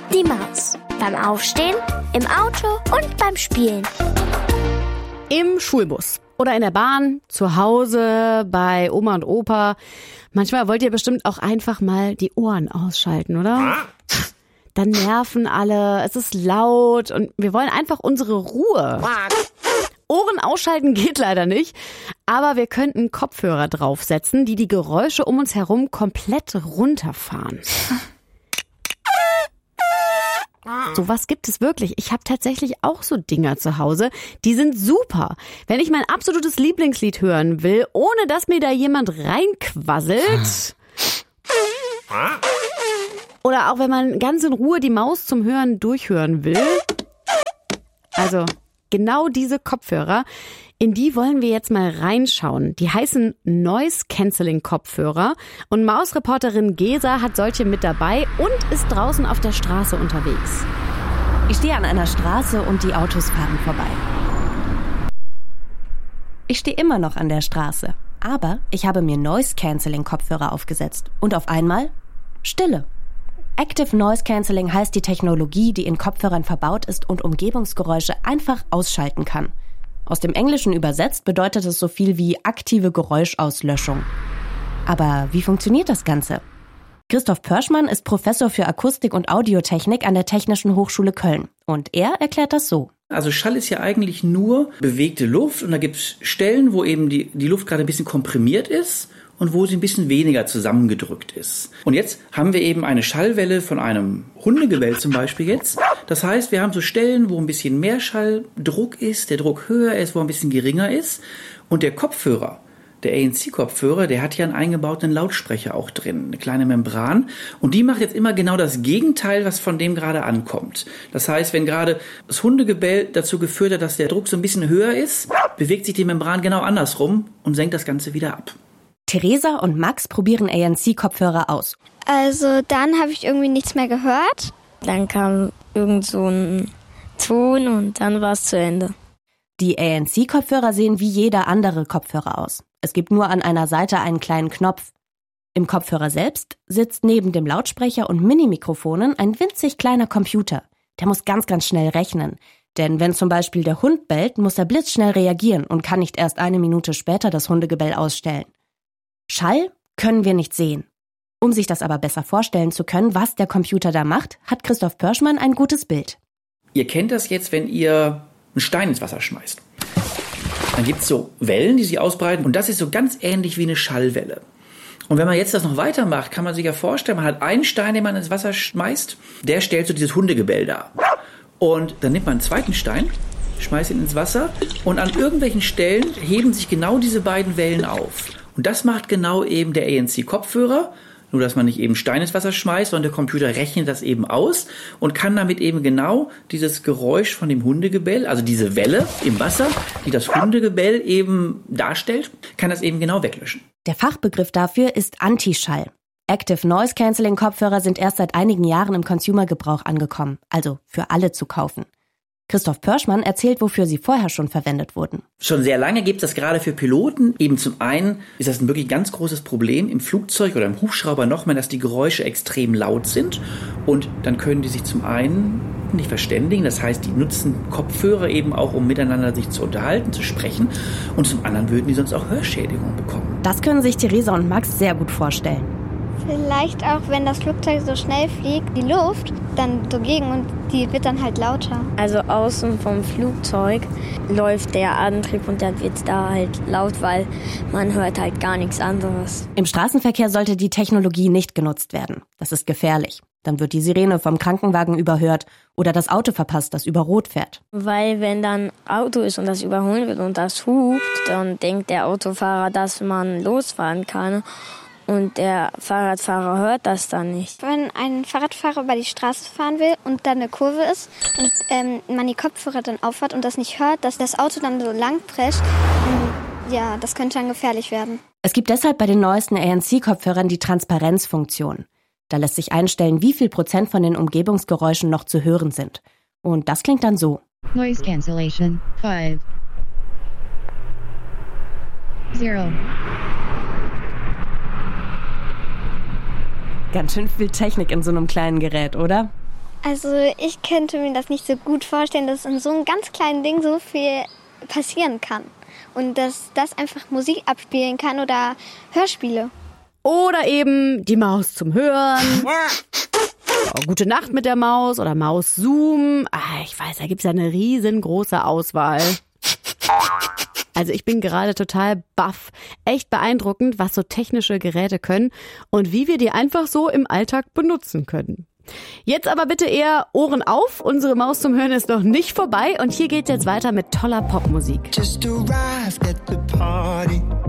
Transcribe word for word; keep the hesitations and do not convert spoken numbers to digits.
Die Maus. Beim Aufstehen, im Auto und beim Spielen. Im Schulbus oder in der Bahn, zu Hause, bei Oma und Opa. Manchmal wollt ihr bestimmt auch einfach mal die Ohren ausschalten, oder? Dann nerven alle, es ist laut und wir wollen einfach unsere Ruhe. Ohren ausschalten geht leider nicht, aber wir könnten Kopfhörer draufsetzen, die die Geräusche um uns herum komplett runterfahren. Sowas gibt es wirklich. Ich habe tatsächlich auch so Dinger zu Hause. Die sind super. Wenn ich mein absolutes Lieblingslied hören will, ohne dass mir da jemand reinquasselt. Oder auch wenn man ganz in Ruhe die Maus zum Hören durchhören will. Also genau diese Kopfhörer, in die wollen wir jetzt mal reinschauen. Die heißen Noise-Canceling-Kopfhörer und Mausreporterin Gesa hat solche mit dabei und ist draußen auf der Straße unterwegs. Ich stehe an einer Straße und die Autos fahren vorbei. Ich stehe immer noch an der Straße, aber ich habe mir Noise-Canceling-Kopfhörer aufgesetzt und auf einmal Stille. Active Noise Cancelling heißt die Technologie, die in Kopfhörern verbaut ist und Umgebungsgeräusche einfach ausschalten kann. Aus dem Englischen übersetzt bedeutet es so viel wie aktive Geräuschauslöschung. Aber wie funktioniert das Ganze? Christoph Pörschmann ist Professor für Akustik und Audiotechnik an der Technischen Hochschule Köln. Und er erklärt das so. Also Schall ist ja eigentlich nur bewegte Luft und da gibt es Stellen, wo eben die, die Luft gerade ein bisschen komprimiert ist und wo sie ein bisschen weniger zusammengedrückt ist. Und jetzt haben wir eben eine Schallwelle von einem Hundegebell zum Beispiel jetzt. Das heißt, wir haben so Stellen, wo ein bisschen mehr Schalldruck ist, der Druck höher ist, wo ein bisschen geringer ist. Und der Kopfhörer, der A N C-Kopfhörer, der hat ja einen eingebauten Lautsprecher auch drin, eine kleine Membran. Und die macht jetzt immer genau das Gegenteil, was von dem gerade ankommt. Das heißt, wenn gerade das Hundegebell dazu geführt hat, dass der Druck so ein bisschen höher ist, bewegt sich die Membran genau andersrum und senkt das Ganze wieder ab. Theresa und Max probieren A N C-Kopfhörer aus. Also dann habe ich irgendwie nichts mehr gehört. Dann kam irgend so ein Ton und dann war es zu Ende. Die A N C-Kopfhörer sehen wie jeder andere Kopfhörer aus. Es gibt nur an einer Seite einen kleinen Knopf. Im Kopfhörer selbst sitzt neben dem Lautsprecher und Mini-Mikrofonen ein winzig kleiner Computer. Der muss ganz, ganz schnell rechnen. Denn wenn zum Beispiel der Hund bellt, muss er blitzschnell reagieren und kann nicht erst eine Minute später das Hundegebell ausstellen. Schall können wir nicht sehen. Um sich das aber besser vorstellen zu können, was der Computer da macht, hat Christoph Pörschmann ein gutes Bild. Ihr kennt das jetzt, wenn ihr einen Stein ins Wasser schmeißt. Dann gibt es so Wellen, die sich ausbreiten und das ist so ganz ähnlich wie eine Schallwelle. Und wenn man jetzt das noch weitermacht, kann man sich ja vorstellen, man hat einen Stein, den man ins Wasser schmeißt, der stellt so dieses Hundegebell dar. Und dann nimmt man einen zweiten Stein, schmeißt ihn ins Wasser und an irgendwelchen Stellen heben sich genau diese beiden Wellen auf. Und das macht genau eben der A N C-Kopfhörer, nur dass man nicht eben Stein ins Wasser schmeißt, sondern der Computer rechnet das eben aus und kann damit eben genau dieses Geräusch von dem Hundegebell, also diese Welle im Wasser, die das Hundegebell eben darstellt, kann das eben genau weglöschen. Der Fachbegriff dafür ist Antischall. Active Noise Cancelling Kopfhörer sind erst seit einigen Jahren im Consumer-Gebrauch angekommen, also für alle zu kaufen. Christoph Pörschmann erzählt, wofür sie vorher schon verwendet wurden. Schon sehr lange gibt es das gerade für Piloten. Eben zum einen ist das ein wirklich ganz großes Problem im Flugzeug oder im Hubschrauber noch mehr, dass die Geräusche extrem laut sind. Und dann können die sich zum einen nicht verständigen. Das heißt, die nutzen Kopfhörer eben auch, um miteinander sich zu unterhalten, zu sprechen. Und zum anderen würden die sonst auch Hörschädigungen bekommen. Das können sich Theresa und Max sehr gut vorstellen. Vielleicht auch, wenn das Flugzeug so schnell fliegt, die Luft dann dagegen und die wird dann halt lauter. Also außen vom Flugzeug läuft der Antrieb und dann wird es da halt laut, weil man hört halt gar nichts anderes. Im Straßenverkehr sollte die Technologie nicht genutzt werden. Das ist gefährlich. Dann wird die Sirene vom Krankenwagen überhört oder das Auto verpasst, das über Rot fährt. Weil wenn dann Auto ist und das überholen wird und das hupt, dann denkt der Autofahrer, dass man losfahren kann. Und der Fahrradfahrer hört das dann nicht. Wenn ein Fahrradfahrer über die Straße fahren will und dann eine Kurve ist und ähm, man die Kopfhörer dann aufhat und das nicht hört, dass das Auto dann so lang prescht, ja, das könnte dann gefährlich werden. Es gibt deshalb bei den neuesten A N C-Kopfhörern die Transparenzfunktion. Da lässt sich einstellen, wie viel Prozent von den Umgebungsgeräuschen noch zu hören sind. Und das klingt dann so. Noise cancellation five zero. Ganz schön viel Technik in so einem kleinen Gerät, oder? Also ich könnte mir das nicht so gut vorstellen, dass in so einem ganz kleinen Ding so viel passieren kann. Und dass das einfach Musik abspielen kann oder Hörspiele. Oder eben die Maus zum Hören. Oh, Gute Nacht mit der Maus oder Maus-Zoom. Ah, ich weiß, da gibt's ja eine riesengroße Auswahl. Also ich bin gerade total baff. Echt beeindruckend, was so technische Geräte können und wie wir die einfach so im Alltag benutzen können. Jetzt aber bitte eher Ohren auf. Unsere Maus zum Hören ist noch nicht vorbei und hier geht's jetzt weiter mit toller Popmusik. Just arrived at the party.